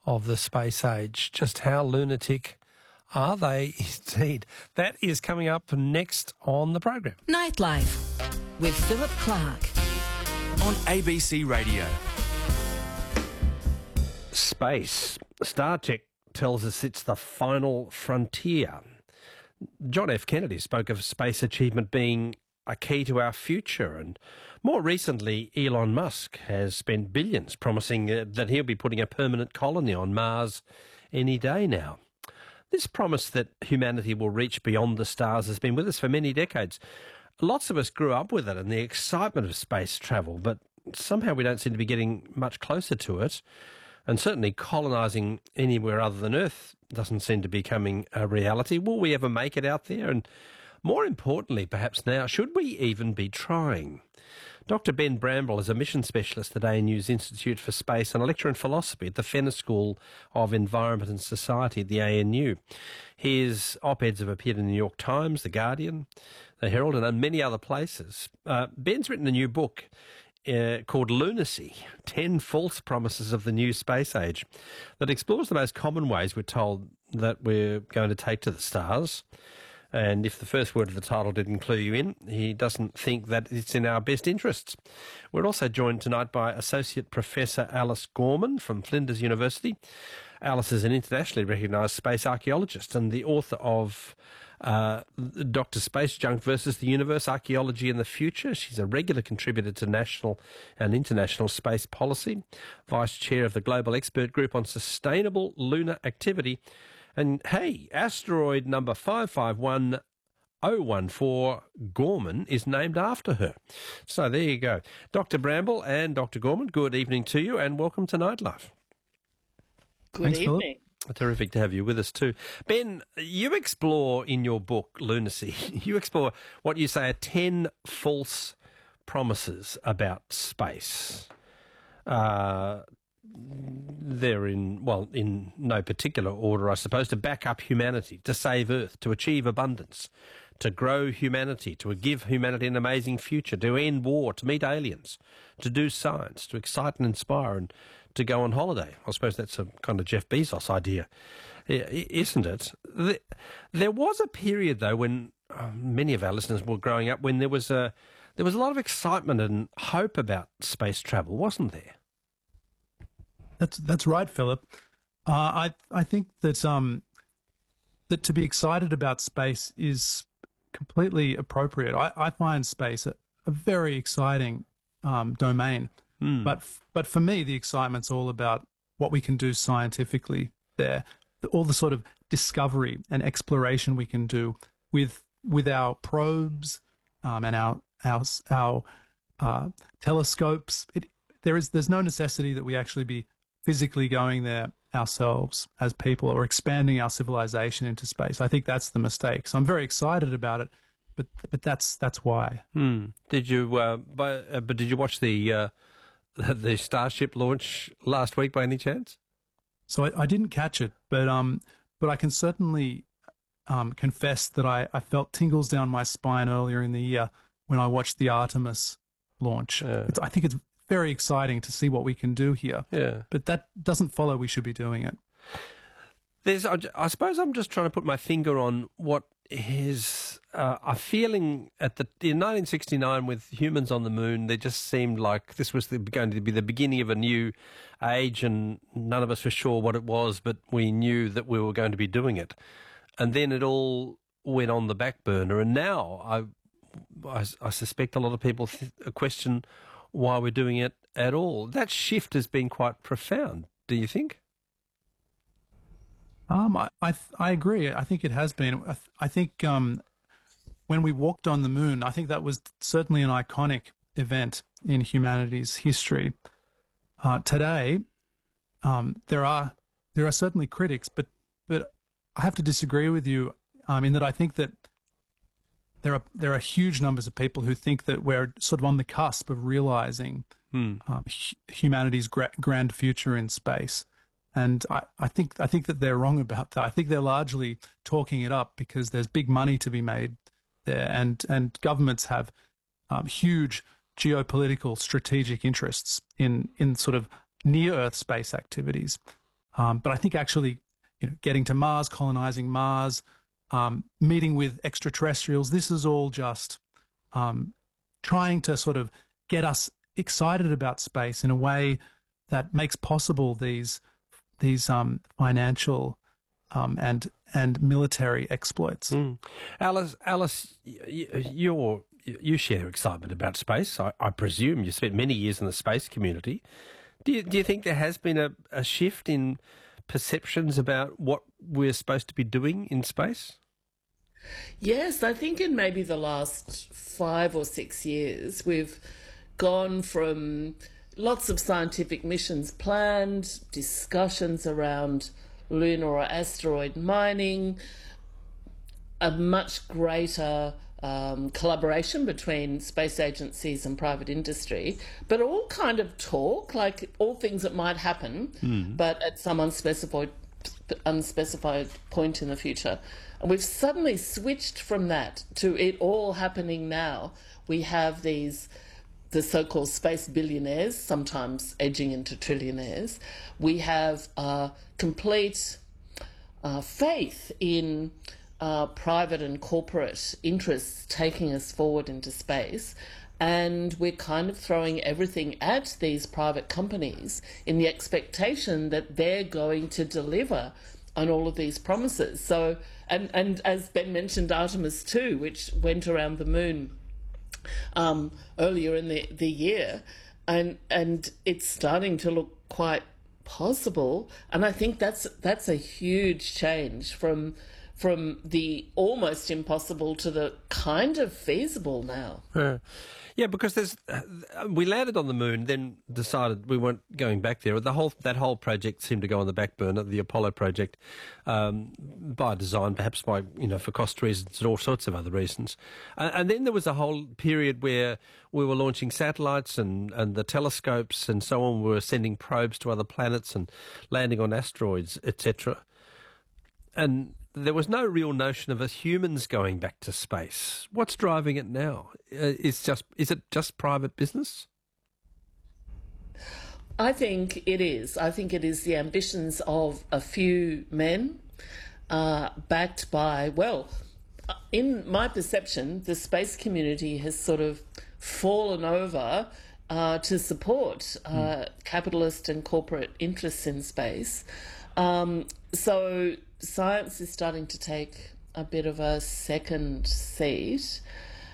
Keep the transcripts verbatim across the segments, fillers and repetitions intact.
of the space age. Just how lunatic are they indeed? That is coming up next on the program. Nightlife with Philip Clark on A B C Radio. Space. Star Trek tells us it's the final frontier. John F. Kennedy spoke of space achievement being a key to our future, and more recently Elon Musk has spent billions promising uh, that he'll be putting a permanent colony on Mars any day now. This promise that humanity will reach beyond the stars has been with us for many decades. Lots of us grew up with it and the excitement of space travel, but somehow we don't seem to be getting much closer to it. And certainly colonising anywhere other than Earth doesn't seem to be becoming a reality. Will we ever make it out there? And more importantly, perhaps now, should we even be trying? Doctor Ben Bramble is a mission specialist at A N U's Institute for Space and a lecturer in philosophy at the Fenner School of Environment and Society at the A N U. His op-eds have appeared in the New York Times, The Guardian, The Herald, and many other places. Uh, Ben's written a new book Uh, called Lunacy, ten False Promises of the New Space Age, that explores the most common ways we're told that we're going to take to the stars. And if the first word of the title didn't clue you in, he doesn't think that it's in our best interests. We're also joined tonight by Associate Professor Alice Gorman from Flinders University. Alice is an internationally recognised space archaeologist and the author of uh, Doctor Space Junk versus the Universe, Archaeology in the Future. She's a regular contributor to national and international space policy, Vice Chair of the Global Expert Group on Sustainable Lunar Activity. And hey, asteroid number five five one oh one four Gorman is named after her. So there you go. Doctor Bramble and Doctor Gorman, good evening to you and welcome to Nightlife. Good Thanks, evening. Philip. Terrific to have you with us too. Ben, you explore in your book, Lunacy, you explore what you say are ten false promises about space. Uh, they're in, well, in no particular order, I suppose, to back up humanity, to save Earth, to achieve abundance, to grow humanity, to give humanity an amazing future, to end war, to meet aliens, to do science, to excite and inspire, and to go on holiday. I suppose that's a kind of Jeff Bezos idea, isn't it? There was a period, though, when uh, many of our listeners were growing up, when there was a there was a lot of excitement and hope about space travel, wasn't there? That's that's right, Philip. Uh, I I think that um that to be excited about space is completely appropriate. I, I find space a, a very exciting um, domain. Mm. But but for me, the excitement's all about what we can do scientifically there, the, all the sort of discovery and exploration we can do with with our probes um, and our our our uh, telescopes. It, there is there's no necessity that we actually be physically going there ourselves as people or expanding our civilization into space. I think that's the mistake. So I'm very excited about it, but but that's that's why. Hmm. Did you? Uh, by, uh, but did you watch the uh, the Starship launch last week by any chance? So I, I didn't catch it, but um, but I can certainly um confess that I, I felt tingles down my spine earlier in the year when I watched the Artemis launch. Yeah. It's, I think it's very exciting to see what we can do here. Yeah. But that doesn't follow we should be doing it. There's, I suppose I'm just trying to put my finger on what is uh, a feeling at the in nineteen sixty-nine with humans on the moon. There just seemed like this was the, going to be the beginning of a new age, and none of us were sure what it was, but we knew that we were going to be doing it. And then it all went on the back burner, and now I, I, I suspect a lot of people th- question why we're doing it at all. That shift has been quite profound, do you think? Um, I I, I agree. I think it has been. I, th- I think um, when we walked on the moon, I think that was certainly an iconic event in humanity's history. Uh, today, um, there are there are certainly critics, but but I have to disagree with you um, in that I think that there are there are huge numbers of people who think that we're sort of on the cusp of realizing hmm. um, hu- humanity's gra- grand future in space. And I, I think I think that they're wrong about that. I think they're largely talking it up because there's big money to be made there, and and governments have um, huge geopolitical strategic interests in in sort of near Earth space activities. Um, but I think actually, you know, getting to Mars, colonizing Mars, um, meeting with extraterrestrials, this is all just um, trying to sort of get us excited about space in a way that makes possible these these um, financial um, and and military exploits. Mm. Alice, Alice, y- you're, you share excitement about space. I, I presume you spent many years in the space community. Do you, do you think there has been a, a shift in perceptions about what we're supposed to be doing in space? Yes, I think in maybe the last five or six years, we've gone from lots of scientific missions planned, discussions around lunar or asteroid mining, a much greater um, collaboration between space agencies and private industry, but all kind of talk, like all things that might happen, mm. but at some unspecified, unspecified point in the future. And we've suddenly switched from that to it all happening now. We have these, the so-called space billionaires, sometimes edging into trillionaires. We have uh, complete uh, faith in uh, private and corporate interests taking us forward into space. And we're kind of throwing everything at these private companies in the expectation that they're going to deliver on all of these promises. So, and, and as Ben mentioned, Artemis two, which went around the moon um, earlier in the, the year, and and it's starting to look quite possible. And I think that's that's a huge change from from the almost impossible to the kind of feasible now. Uh, yeah, because there's uh, we landed on the moon, then decided we weren't going back there. The whole that whole project seemed to go on the back burner, the Apollo project, um, by design, perhaps by you know for cost reasons and all sorts of other reasons. Uh, and then there was a whole period where we were launching satellites and, and the telescopes and so on. We were sending probes to other planets and landing on asteroids, et cetera. And there was no real notion of us humans going back to space. What's driving it now? Uh, is just is it just private business? I think it is. I think it is the ambitions of a few men, uh, backed by, well, in my perception, the space community has sort of fallen over uh, to support uh, mm. capitalist and corporate interests in space. Um, so science is starting to take a bit of a second seat,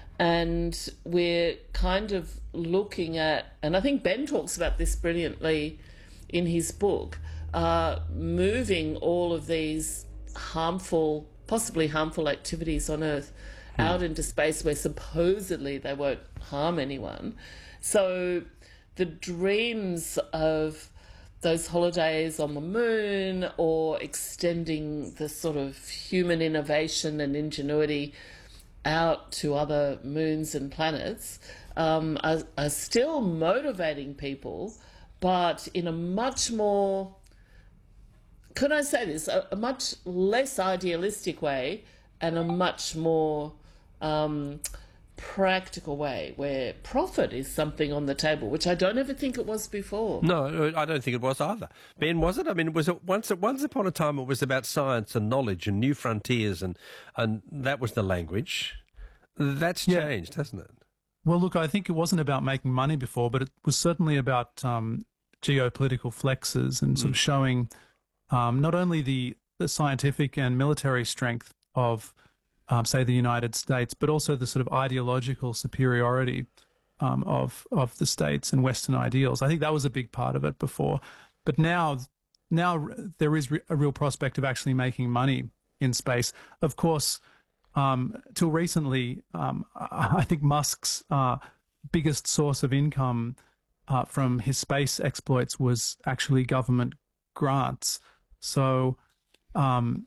and we're kind of looking at, and I think Ben talks about this brilliantly in his book, uh, moving all of these harmful, possibly harmful activities on Earth hmm. out into space where supposedly they won't harm anyone. So the dreams of those holidays on the moon, or extending the sort of human innovation and ingenuity out to other moons and planets, um, are, are still motivating people, but in a much more, could I say this, a, a much less idealistic way, and a much more um, practical way, where profit is something on the table, which I don't ever think it was before. No, I don't think it was either. Ben, was it? I mean, was it once? Once upon a time, it was about science and knowledge and new frontiers, and and that was the language. That's yeah. changed, hasn't it? Well, look, I think it wasn't about making money before, but it was certainly about um, geopolitical flexes and sort mm. of showing um, not only the, the scientific and military strength of Um, say the United States, but also the sort of ideological superiority um, of of the states and Western ideals. I think that was a big part of it before, but now, now there is re- a real prospect of actually making money in space. Of course, um, till recently, um, I think Musk's uh, biggest source of income uh, from his space exploits was actually government grants. So. Um,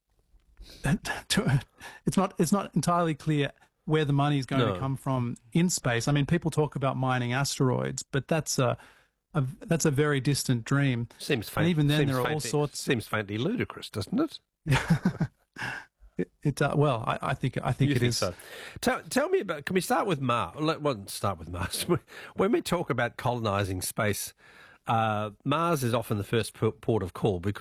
It's not. It's not entirely clear where the money is going no. to come from in space. I mean, people talk about mining asteroids, but that's a, a that's a very distant dream. Seems faint. And even then, there are faintly, all sorts. Seems faintly ludicrous, doesn't it? it, it uh, well, I, I think I think you it think is. So. Tell, tell me about. Can we start with Mars? Let, well, start with Mars. When we talk about colonising space, uh, Mars is often the first port of call because